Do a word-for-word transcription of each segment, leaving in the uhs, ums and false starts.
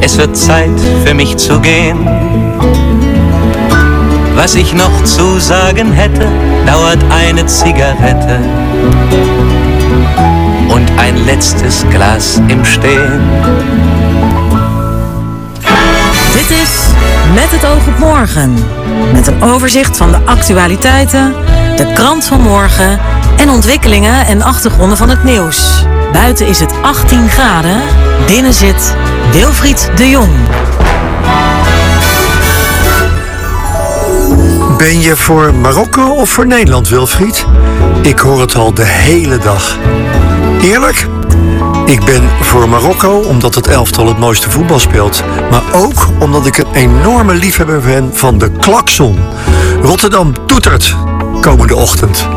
es wird Zeit für mich zu gehen. Was ich noch zu sagen hätte, dauert eine Zigarette und ein letztes Glas im Stehen. Dit is Met het oog op morgen. Met een overzicht van de actualiteiten, de krant van morgen en ontwikkelingen en achtergronden van het nieuws. Buiten is het achttien graden, binnen zit Wilfried de Jong. Ben je voor Marokko of voor Nederland, Wilfried? Ik hoor het al de hele dag. Eerlijk? Ik ben voor Marokko omdat het elftal het mooiste voetbal speelt. Maar ook omdat ik een enorme liefhebber ben van de klakson. Rotterdam toetert komende ochtend.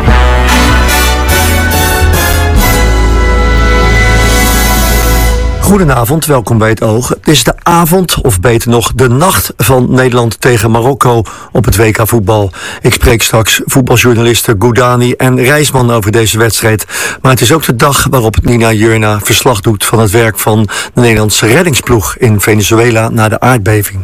Goedenavond, welkom bij Het Oog. Het is de avond, of beter nog de nacht van Nederland tegen Marokko op het W K voetbal. Ik spreek straks voetbaljournalisten Goudani en Rijsman over deze wedstrijd. Maar het is ook de dag waarop Nina Jurna verslag doet van het werk van de Nederlandse reddingsploeg in Venezuela na de aardbeving.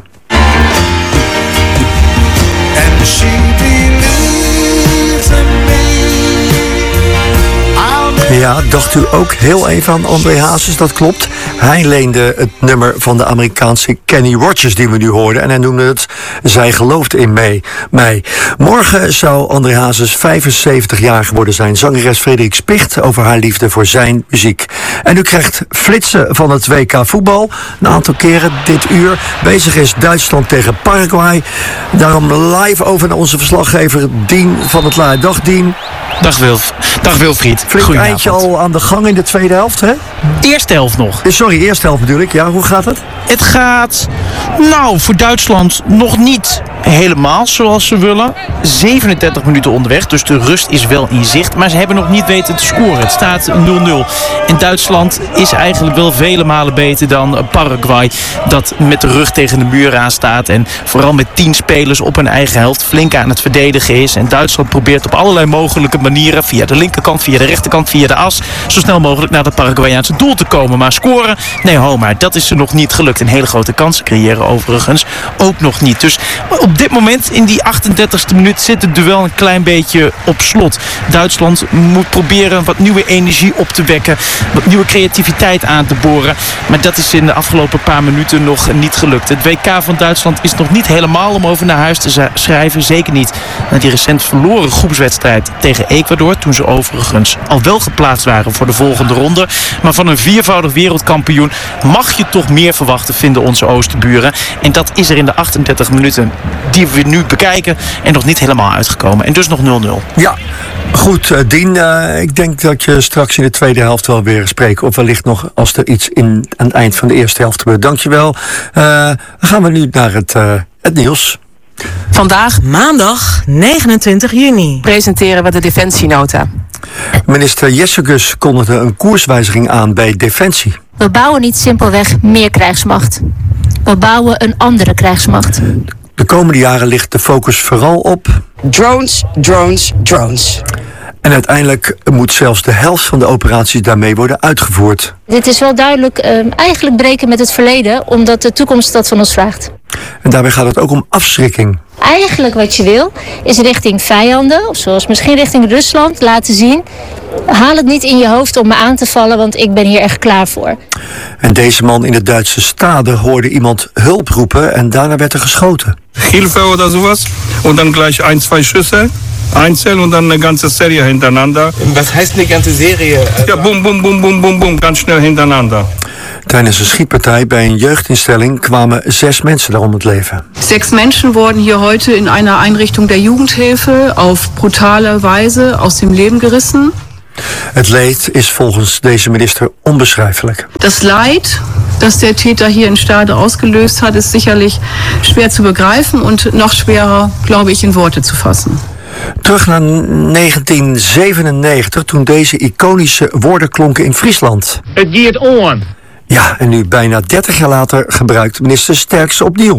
Ja, dacht u ook heel even aan André Hazes, dat klopt. Hij leende het nummer van de Amerikaanse Kenny Rogers die we nu hoorden. En hij noemde het Zij gelooft in mij. mij. Morgen zou André Hazes vijfenzeventig jaar geworden zijn. Zangeres Frederik Spicht over haar liefde voor zijn muziek. En u krijgt flitsen van het W K voetbal. Een aantal keren dit uur. Bezig is Duitsland tegen Paraguay. Daarom live over naar onze verslaggever Dien van het Laar. Dag Dien. Dag, Wilf. Dag Wilfried. Flink eindje al aan de gang in de tweede helft, hè? Eerste helft nog. Sorry, eerste helft bedoel ik. Ja, hoe gaat het? Het gaat, nou, voor Duitsland nog niet helemaal zoals ze willen. zevenendertig minuten onderweg, dus de rust is wel in zicht. Maar ze hebben nog niet weten te scoren. Het staat nul nul. En Duitsland is eigenlijk wel vele malen beter dan Paraguay, dat met de rug tegen de muur aan staat. En vooral met tien spelers op hun eigen helft flink aan het verdedigen is. En Duitsland probeert op allerlei mogelijke manieren, via de linkerkant, via de rechterkant, via de as, zo snel mogelijk naar het Paraguayaanse doel te komen. Maar scoren? Nee, ho, maar dat is er nog niet gelukt. En hele grote kansen creëren overigens ook nog niet. Dus op dit moment, in die achtendertigste minuut, zit het duel een klein beetje op slot. Duitsland moet proberen wat nieuwe energie op te wekken, wat nieuwe creativiteit aan te boren. Maar dat is in de afgelopen paar minuten nog niet gelukt. Het W K van Duitsland is nog niet helemaal om over naar huis te schrijven. Zeker niet na die recent verloren groepswedstrijd tegen Ecuador, toen ze overigens al wel geplaatst waren voor de volgende ronde. Maar van een viervoudig wereldkampioen mag je toch meer verwachten, vinden onze oosterburen. En dat is er in de achtendertig minuten die we nu bekijken en nog niet helemaal uitgekomen. En dus nog nul nul. Ja, goed. Uh, Dien, uh, ik denk dat je straks in de tweede helft wel weer spreken. Of wellicht nog als er iets in, aan het eind van de eerste helft gebeurt. Dankjewel. Uh, dan gaan we nu naar het, uh, het nieuws. Vandaag, maandag negenentwintig juni, presenteren we de Defensienota. Minister Jessegus kondigde een koerswijziging aan bij Defensie. We bouwen niet simpelweg meer krijgsmacht. We bouwen een andere krijgsmacht. De komende jaren ligt de focus vooral op drones, drones, drones. En uiteindelijk moet zelfs de helft van de operaties daarmee worden uitgevoerd. Dit is wel duidelijk uh, eigenlijk breken met het verleden, omdat de toekomst dat van ons vraagt. En daarbij gaat het ook om afschrikking. Eigenlijk wat je wil, is richting vijanden, of zoals misschien richting Rusland, laten zien: haal het niet in je hoofd om me aan te vallen, want ik ben hier echt klaar voor. En deze man in de Duitse Stade hoorde iemand hulp roepen en daarna werd er geschoten. Hilfe oder sowas und dann gleich ein, zwei Schüsse. Einzeln und dann eine ganze Serie hintereinander. Was heißt eine ganze Serie? Ja, boom, boom, boom, boom, boom, boom, ganz schnell hintereinander. Tijdens een schietpartij bij een jeugdinstelling kwamen zes mensen daar om het leven. Sechs Menschen wurden hier heute in einer Einrichtung der Jugendhilfe auf brutale Weise aus dem Leben gerissen. Het leed is volgens deze minister onbeschrijfelijk. Das Leid, das der Täter hier in Stade ausgelöst hat, ist sicherlich schwer zu begreifen und noch schwerer, glaube ich, in Worte zu fassen. Terug naar negentien zevenennegentig, toen deze iconische woorden klonken in Friesland. Het gaat on. Ja, en nu bijna dertig jaar later gebruikt minister Sterks opnieuw.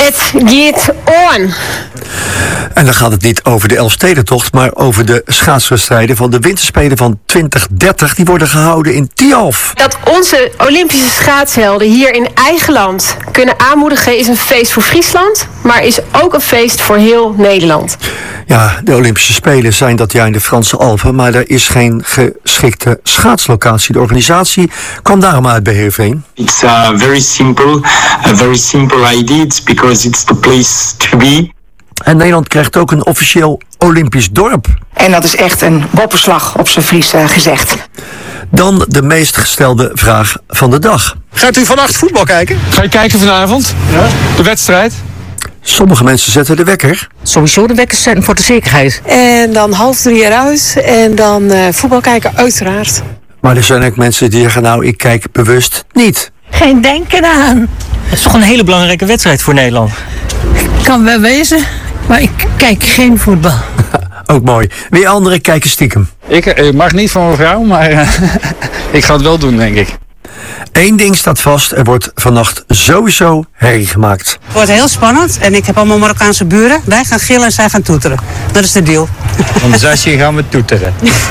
Het gaat on. En dan gaat het niet over de Elfstedentocht, maar over de schaatswedstrijden van de winterspelen van twintig dertig. Die worden gehouden in Tialf. Dat onze Olympische schaatshelden hier in eigen land kunnen aanmoedigen is een feest voor Friesland, maar is ook een feest voor heel Nederland. Ja, de Olympische Spelen zijn dat jaar in de Franse Alpen, maar er is geen geschikte schaatslocatie. De organisatie kwam daarom uit bij Heerenveen. It's a very simple, a very simple idea. It's because it's the place to be. En Nederland krijgt ook een officieel Olympisch dorp. En dat is echt een boppenslag op zijn Fries uh, gezegd. Dan de meest gestelde vraag van de dag. Gaat u vannacht voetbal kijken? Ga je kijken vanavond? Ja. De wedstrijd? Sommige mensen zetten de wekker. Sowieso de wekker zetten voor de zekerheid. En dan half drie eruit en dan uh, voetbal kijken uiteraard. Maar er zijn ook mensen die zeggen, nou, ik kijk bewust niet. Geen denken aan. Het is toch een hele belangrijke wedstrijd voor Nederland. Kan wel wezen, maar ik kijk geen voetbal. Ook mooi. Weer anderen kijken stiekem. Ik, ik mag niet van mijn vrouw, maar uh, ik ga het wel doen, denk ik. Eén ding staat vast, er wordt vannacht sowieso herrie gemaakt. Het wordt heel spannend en ik heb allemaal Marokkaanse buren. Wij gaan gillen en zij gaan toeteren. Dat is de deal. Van de Zasje gaan we toeteren.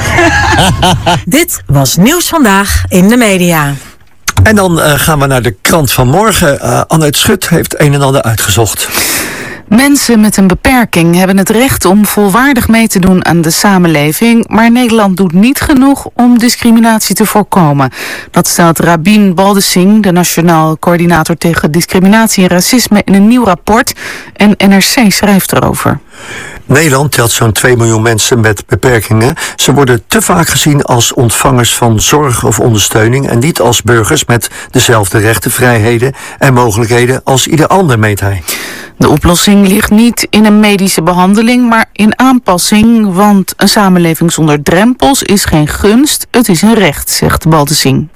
Dit was Nieuws Vandaag in de media. En dan uh, gaan we naar de krant van morgen. Uh, Annette Schut heeft een en ander uitgezocht. Mensen met een beperking hebben het recht om volwaardig mee te doen aan de samenleving, maar Nederland doet niet genoeg om discriminatie te voorkomen. Dat stelt Rabin Baldessing, de Nationaal Coördinator tegen Discriminatie en Racisme, in een nieuw rapport en N R C schrijft erover. Nederland telt zo'n twee miljoen mensen met beperkingen. Ze worden te vaak gezien als ontvangers van zorg of ondersteuning en niet als burgers met dezelfde rechten, vrijheden en mogelijkheden als ieder ander, meet hij. De oplossing ligt niet in een medische behandeling, maar in aanpassing, want een samenleving zonder drempels is geen gunst, het is een recht, zegt Baldessing.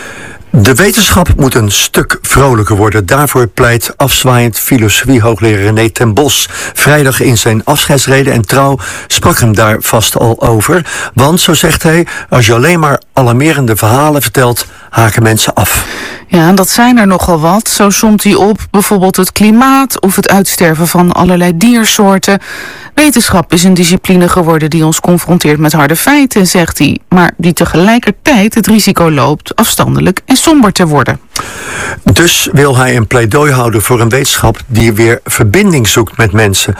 De wetenschap moet een stuk vrolijker worden. Daarvoor pleit afzwaaiend filosofie-hoogleraar René ten Bos vrijdag in zijn afscheidsrede, en Trouw sprak hem daar vast al over. Want, zo zegt hij, als je alleen maar alarmerende verhalen vertelt, haken mensen af. Ja, dat zijn er nogal wat. Zo somt hij op bijvoorbeeld het klimaat of het uitsterven van allerlei diersoorten. Wetenschap is een discipline geworden die ons confronteert met harde feiten, zegt hij, maar die tegelijkertijd het risico loopt afstandelijk en somber te worden. Dus wil hij een pleidooi houden voor een wetenschap die weer verbinding zoekt met mensen.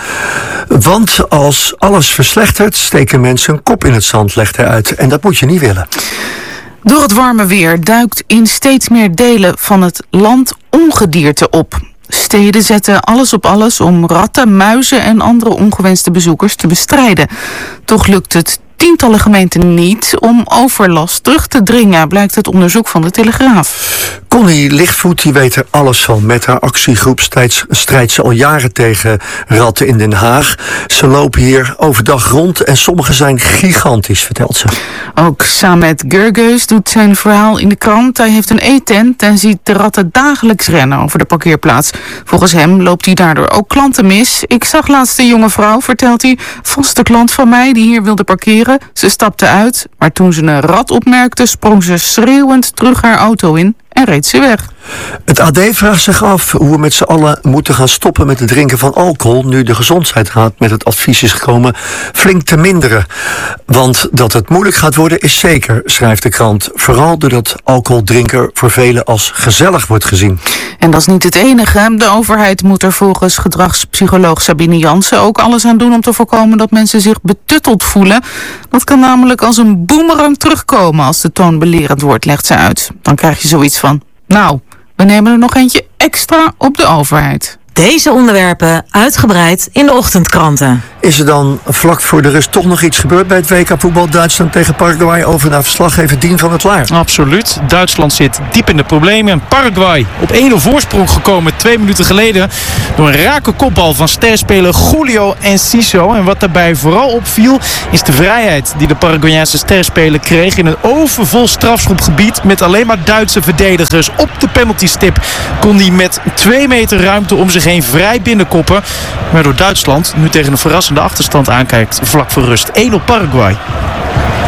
Want als alles verslechtert, steken mensen hun kop in het zand, legt hij uit. En dat moet je niet willen. Door het warme weer duikt in steeds meer delen van het land ongedierte op. Steden zetten alles op alles om ratten, muizen en andere ongewenste bezoekers te bestrijden. Toch lukt het tientallen gemeenten niet om overlast terug te dringen, blijkt uit onderzoek van de Telegraaf. Connie Lichtvoet die weet er alles van. Met haar actiegroep strijdt ze al jaren tegen ratten in Den Haag. Ze lopen hier overdag rond en sommige zijn gigantisch, vertelt ze. Ook Samet Gurgeus doet zijn verhaal in de krant. Hij heeft een eetent en ziet de ratten dagelijks rennen over de parkeerplaats. Volgens hem loopt hij daardoor ook klanten mis. Ik zag laatst een jonge vrouw, vertelt hij, vaste klant van mij die hier wilde parkeren. Ze stapte uit, maar toen ze een rat opmerkte, sprong ze schreeuwend terug haar auto in en reed ze weg. Het A D vraagt zich af hoe we met z'n allen moeten gaan stoppen met het drinken van alcohol, nu de Gezondheidsraad met het advies is gekomen flink te minderen. Want dat het moeilijk gaat worden is zeker, schrijft de krant. Vooral doordat alcohol drinken voor velen als gezellig wordt gezien. En dat is niet het enige. De overheid moet er volgens gedragspsycholoog Sabine Jansen ook alles aan doen om te voorkomen dat mensen zich betutteld voelen. Dat kan namelijk als een boemerang terugkomen als de toon belerend wordt, legt ze uit. Dan krijg je zoiets van, nou, we nemen er nog eentje extra op de overheid. Deze onderwerpen uitgebreid in de ochtendkranten. Is er dan vlak voor de rust toch nog iets gebeurd bij het W K voetbal Duitsland tegen Paraguay? Over naar verslaggever Dien van het Laar. Absoluut. Duitsland zit diep in de problemen. Paraguay op één nul voorsprong gekomen twee minuten geleden door een rake kopbal van sterspeler Julio Enciso. En wat daarbij vooral opviel is de vrijheid die de Paraguayaanse sterspeler kreeg in een overvol strafschopgebied met alleen maar Duitse verdedigers. Op de penaltystip kon hij met twee meter ruimte om zich heen vrij binnenkoppen. Waardoor Duitsland nu tegen een verrassende achterstand aankijkt vlak voor rust. één nul Paraguay.